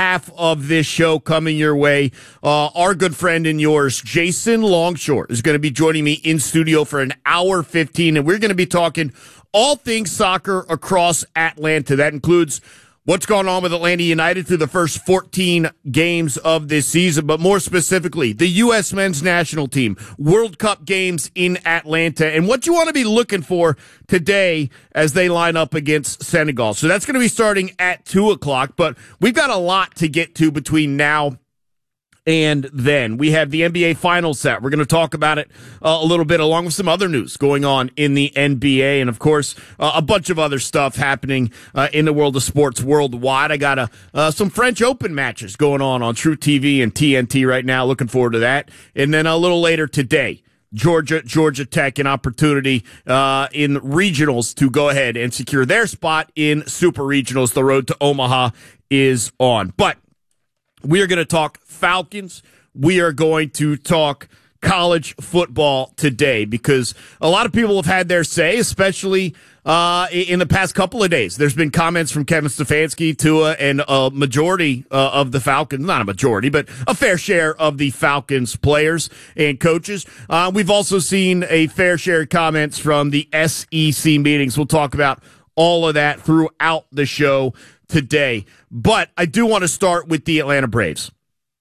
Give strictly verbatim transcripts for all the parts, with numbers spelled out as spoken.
half of this show coming your way. Uh, our good friend and yours, Jason Longshore, is going to be joining me in studio for an hour fifteen, and we're going to be talking all things soccer across Atlanta. That includes what's going on with Atlanta United through the first fourteen games of this season, but more specifically, the U S men's national team, World Cup games in Atlanta, and what you want to be looking for today as they line up against Senegal. So that's going to be starting at two o'clock, but we've got a lot to get to between now and then. We have the N B A Finals set. We're going to talk about it uh, a little bit, along with some other news going on in the N B A, and of course, uh, a bunch of other stuff happening uh, in the world of sports worldwide. I got a, uh, some French Open matches going on on True T V and T N T right now. Looking forward to that. And then a little later today, Georgia, Georgia Tech, an opportunity uh, in regionals to go ahead and secure their spot in Super Regionals. The road to Omaha is on. But we are going to talk Falcons. We are going to talk college football today because a lot of people have had their say, especially uh, in the past couple of days. There's been comments from Kevin Stefanski, Tua, and a majority uh, of the Falcons, not a majority, but a fair share of the Falcons players and coaches. Uh, we've also seen a fair share of comments from the S E C meetings. We'll talk about all of that throughout the show today. But I do want to start with the Atlanta Braves.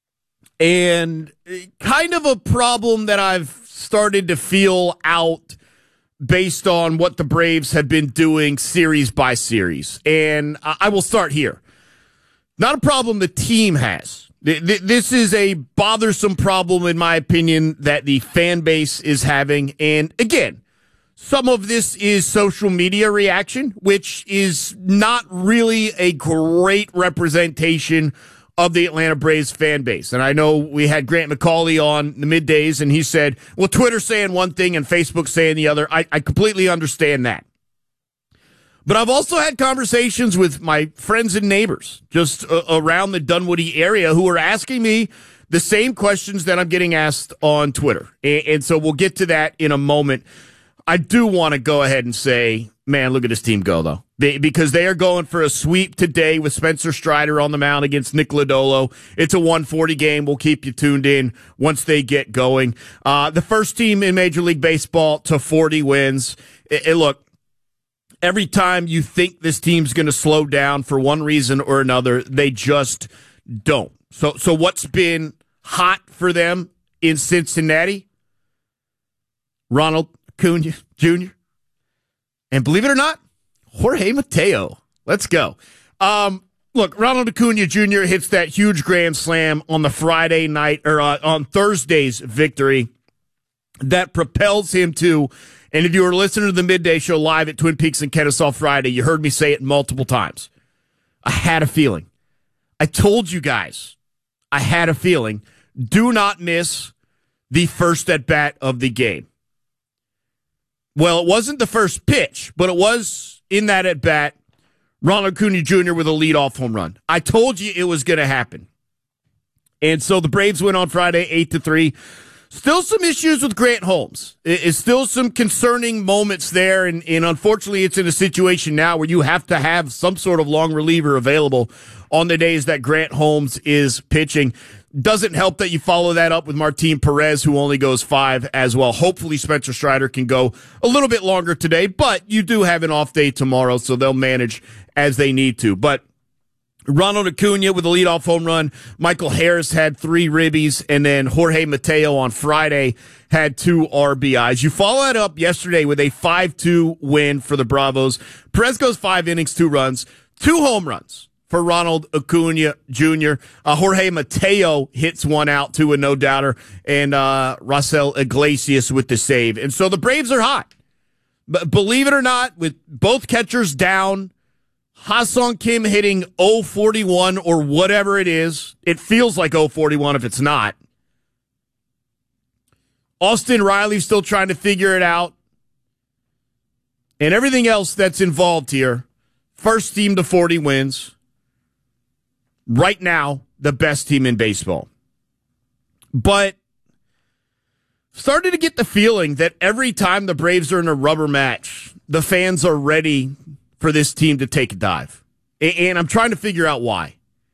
And kind of a problem that I've started to feel out based on what the Braves have been doing series by series. And I will start here. Not a problem the team has. This is a bothersome problem, in my opinion, that the fan base is having. And again, some of this is social media reaction, which is not really a great representation of the Atlanta Braves fan base. And I know we had Grant McCauley on the middays, and he said, well, Twitter's saying one thing and Facebook's saying the other. I, I completely understand that. But I've also had conversations with my friends and neighbors just uh, around the Dunwoody area who are asking me the same questions that I'm getting asked on Twitter. And, and so we'll get to that in a moment. I do want to go ahead and say, man, look at this team go, though. They, because they are going for a sweep today with Spencer Strider on the mound against Nick Lodolo. It's a one forty game. We'll keep you tuned in once they get going. Uh, the first team in Major League Baseball to forty wins. It, it, look, every time you think this team's going to slow down for one reason or another, they just don't. So, so what's been hot for them in Cincinnati? Ronald Acuna Junior And believe it or not, Jorge Mateo. Let's go. Um, look, Ronald Acuna Junior hits that huge grand slam on the Friday night, or uh, on Thursday's victory that propels him to, and if you were listening to the midday show live at Twin Peaks and Kennesaw Friday, you heard me say it multiple times. I had a feeling. I told you guys, I had a feeling. Do not miss the first at bat of the game. Well, it wasn't the first pitch, but it was in that at bat, Ronald Acuna Junior with a leadoff home run. I told you it was going to happen. And so the Braves win on Friday, eight to three. Still some issues with Grant Holmes. It's still some concerning moments there, and, and unfortunately it's in a situation now where you have to have some sort of long reliever available on the days that Grant Holmes is pitching. Doesn't help that you follow that up with Martin Perez, who only goes five as well. Hopefully Spencer Strider can go a little bit longer today, but you do have an off day tomorrow, so they'll manage as they need to. But Ronald Acuna with a leadoff home run. Michael Harris had three ribbies, and then Jorge Mateo on Friday had two R B Is. You follow that up yesterday with a five two win for the Bravos. Perez goes five innings, two runs, two home runs for Ronald Acuna Junior Uh, Jorge Mateo hits one out to a no-doubter, and uh, Raisel Iglesias with the save. And so the Braves are hot. But believe it or not, with both catchers down, Ha-Seong Kim hitting oh forty-one or whatever it is. It feels like oh forty-one if it's not. Austin Riley still trying to figure it out. And everything else that's involved here. First team to forty wins. Right now, the best team in baseball. But started to get the feeling that every time the Braves are in a rubber match, the fans are ready for this team to take a dive. And I'm trying to figure out why.